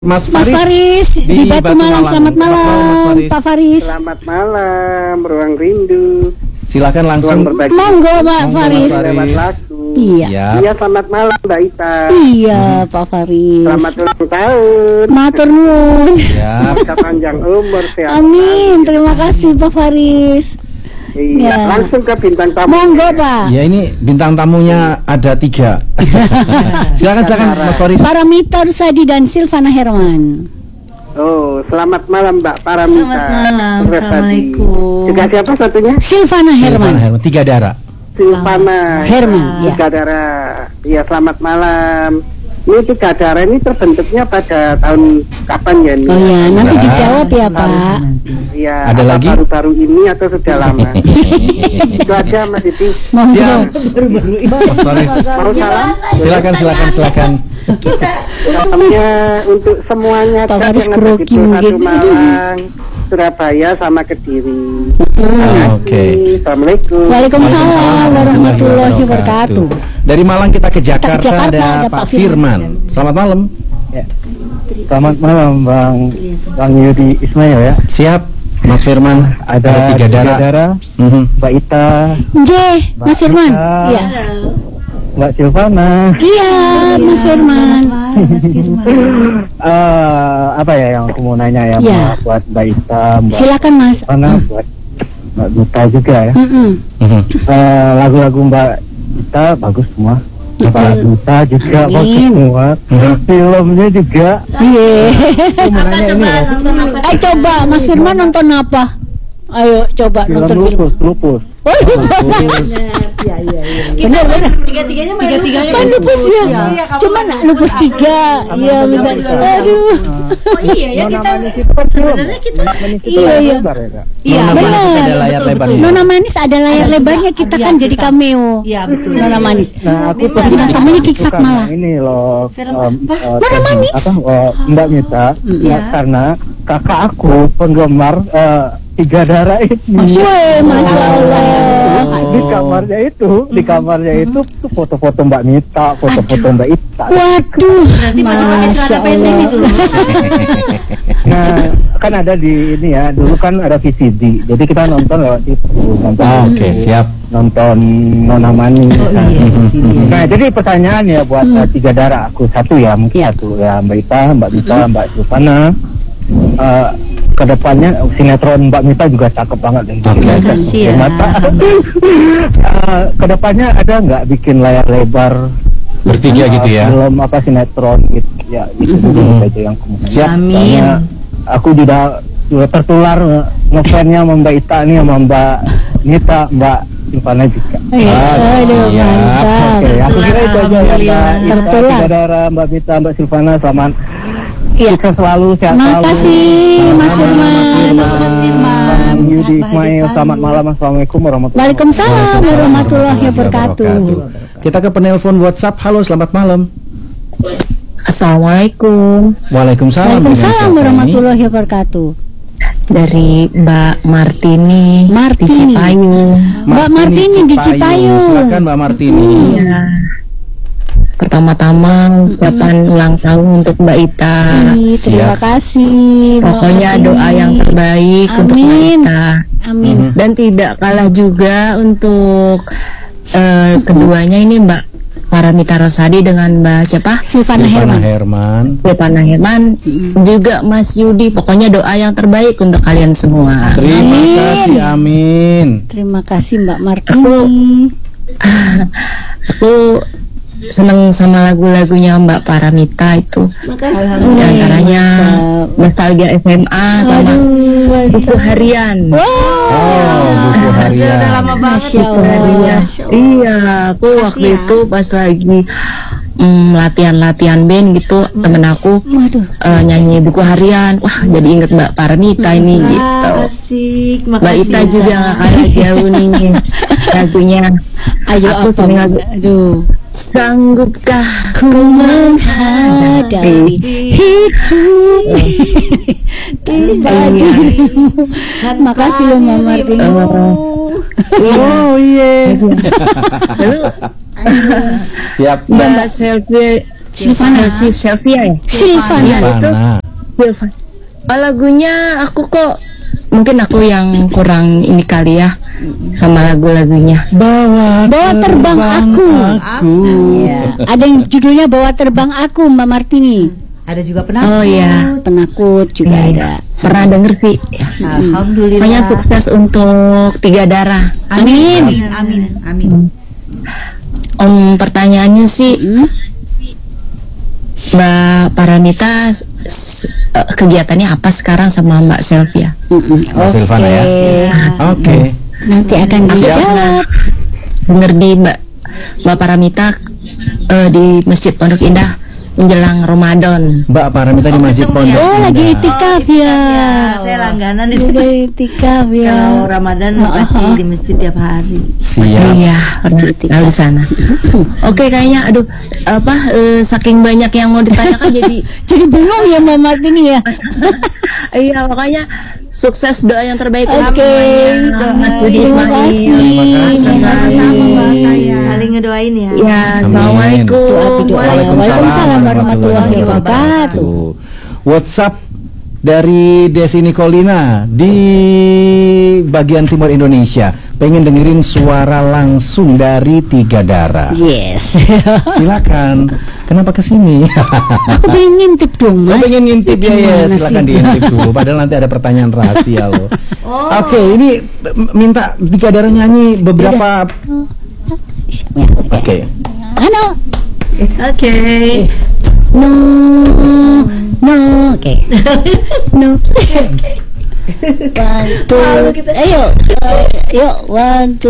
Mas Mas Faris di Batu Malang. Selamat malam, Pak Faris. Selamat malam, Ruang Rindu. Silakan langsung. Monggo, Pak Faris. Iya. Iya, selamat malam, Mbak Ita. Iya, Pak Faris. Selamat ulang tahun. Matur nuwun. Ya. Panjang umur, sehat. Amin. Terima kasih, Pak Faris. Iya, Ya. langsung ke bintang tamu. Monggo, Pak. Ya, ini bintang tamunya ada 3. Silakan Mas Faris. Paramita Rusadi dan Silvana Herman. Oh, selamat malam, Mbak Paramita. Selamat malam. Rusadi. Assalamualaikum. Juga siapa satunya? Silvana Herman. 3 darah. Silvana Herman, ya. Tiga Darah. Iya, selamat malam. Ini Tiga Darah ini terbentuknya pada tahun kapan ya? Oh ya, nanti Sudah. dijawab ya, Pak. Iya. Ada apa lagi? baru-baru ini atau sudah lama? Itu aja, Mas Diti. Monggo. Siap. Mas Faris. Mau salam? Silakan. Salamnya untuk semuanya Pak Faris yang ada grogi di mungkin. Satu Malang, Surabaya sama Kediri. Oke. Assalamualaikum. Waalaikumsalam warahmatullahi wabarakatuh. Dari Malang kita ke Jakarta, Jakarta, ada Pak Firman. Selamat malam. Selamat malam Bang Yudi Ismail ya. Siap, Mas Firman. Ada 3 Tiga darah. Darah, Mhm. Mbak Ita, Nggih, Mas Firman. Ita. Iya. Mbak Silvana. Iya, Mas Firman. Apa ya yang aku mau nanya ya, Ya. buat Mbak Ita, Mbak Silakan, Mas. Silvana, buat Mbak Duta juga ya. Mhm. Lagu-lagu Mbak Ita bagus semua. Mbak Duta juga Amin. bagus semua. Filmnya juga. Iya. Aku mau nanya ini ya. Coba Mas Firman nonton apa? Ayo coba Film nonton film. Lupus. Oh, benar. Tiga-tiganya main Main lupus ya. Cuman lupus 3. Iya, benar. Aduh. Oh iya ya, kita sebenarnya kita Iya. Lebar ya, Kak? Iya, Nona Manis benar. ada layar lebarnya. Nona Manis ada layar lebarnya, kita kan jadi cameo. Iya, betul. Nona Manis. Nah, aku tuh Bintang tamunya Kiki bukan Fatmala. ini loh, Film Nona Manis. Mbak Mita, ya, karena kakak aku penggemar Tiga Darah ini. Woi, Masya Allah. Di kamarnya itu tuh foto-foto Mbak Mita, foto-foto Mbak Ita. Waduh, Berarti masih pakai Masya celana pendek Allah. itu loh. Nah, kan ada di ini ya, dulu kan ada VCD, jadi kita nonton lewat itu, Oke, siap. nonton Nona Manis. Nah, jadi pertanyaan ya buat Tiga Darah aku satu ya, mungkin Ya. satu ya, Mbak Ita, Mbak Mita, Mbak Silvana. Kedepannya sinetron Mbak Mita juga cakep banget dan Terima kasih ya. mata. Kedepannya ada nggak bikin layar lebar Bertiga gitu ya. film apa sinetron gitu ya, itu dulu aja yang aku mau nanya. Siap. Amin. Soalnya aku juga tertular ngefansnya sama Mbak Ita nih, sama Mbak Mita, Mbak Silvana juga. Iya, aduh, siap. mantap. Oke, aku kira itu aja ya, Mbak Ita, Tertular. Tiga Darah, Mbak Mita, Mbak Silvana, selamat Iya. sukses selalu, sehat selalu. Makasih, Mas Firman. Mas Firman. Bang Yudi Sehat, Ismail, bahagia selamat malam, assalamualaikum warahmatullahi Waalaikumsalam warahmatullahi wabarakatuh. Kita ke penelpon WhatsApp. Halo, selamat malam. Assalamualaikum, Waalaikumsalam. Waalaikumsalam Dengan siapa warahmatullahi wabarakatuh. dari Mbak Martini, Martini. di Cipayung. ini? Mbak Martini di Cipayung. Silakan Mbak Martini. Ya. Pertama-tama ucapan ulang tahun untuk Mbak Ita. Ih, terima kasih. Mbak Pokoknya Martini. doa yang terbaik untuk Mbak Amin. Ita. Amin. Dan tidak kalah juga untuk keduanya ini Mbak Paramita Rusadi dengan Mbak siapa? Silvana Silvana Herman. Herman. Silvana Herman, juga Mas Yudi. Pokoknya doa yang terbaik untuk kalian semua. Terima Amin. kasih, amin. Terima kasih Mbak Martini. Aku seneng sama lagu-lagunya Mbak Paramita itu. Di antaranya Nostalgia SMA sama Buku Harian. Oh, buku harian. Masya Buku Harian. Allah. Iya, aku waktu itu pas lagi latihan band gitu, temen aku Waduh. nyanyi Buku Harian. Wah, jadi inget Mbak Paramita ini gitu. Asik, Mbak makasih. Ita juga gak kalah jauh nih lagunya. Ayo Aku apa? sering lagu. Aduh. Sanggupkah Ku menghadapi hidup tanpa dirimu. Makasih loh Mbak Martini. Oh iya. Lalu Siap. Mbak Selvi Silvana. Si Sylvia ya. Silvana. Silvana. Lagunya aku kok mungkin aku yang kurang ini kali ya sama lagu-lagunya. Bawa Terbang Aku. Ya. Ada yang judulnya Bawa Terbang Aku, Mbak Martini. Ada juga penakut. Oh iya, Penakut juga ada. pernah denger sih. Alhamdulillah. Pokoknya sukses untuk Tiga Darah. Amin. Amin. Pertanyaannya sih, Mbak Paramita kegiatannya apa sekarang sama Mbak Sylvia? Mbak Silvana ya. Oke. Nanti akan dijawab. Denger di Mbak Paramita di Masjid Pondok Indah menjelang Ramadan. Mbak Paramita di Masjid Pondok. Oh, lagi itikaf ya. Saya langganan di situ. Lagi itikaf ya. Kalau Ramadan pasti di masjid tiap hari. Siap. Iya, pernah di sana. Oke, kayaknya aduh saking banyak yang mau ditanyakan Jadi bingung ya Mbak Martini ya. iya, makanya sukses, doa yang terbaik untuk Oke. semuanya. Mas Budi Terima Ismail. kasih. Sama-sama Mbak saya. Saling ngedoain ya. Ya, assalamualaikum. Waalaikumsalam warahmatullahi wabarakatuh. WhatsApp dari Desi Nicolina di bagian timur Indonesia, pengen dengerin suara langsung dari Tiga Darah. Yes. Silakan. Kenapa kesini? Aku pengen ngintip dong, Lo Mas. pengen ngintip ya, Gimana silakan sih? diintip dulu. Padahal nanti ada pertanyaan rahasia loh. Oke, ini minta Tiga Darah nyanyi beberapa. Oke. Halo. Oke. No. Oke. No. One, two. Ayo. Yuk, 1, 2.